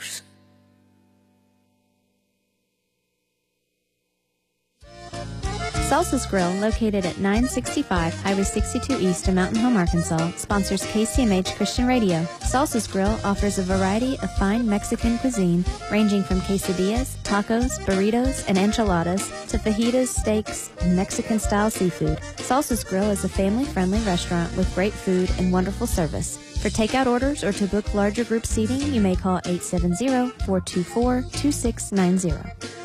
Salsa's Grill, located at 965 Highway 62 East in Mountain Home, Arkansas, sponsors KCMH Christian Radio. Salsa's Grill offers a variety of fine Mexican cuisine, ranging from quesadillas, tacos, burritos, and enchiladas, to fajitas, steaks, and Mexican-style seafood. Salsa's Grill is a family-friendly restaurant with great food and wonderful service. For takeout orders or to book larger group seating, you may call 870-424-2690.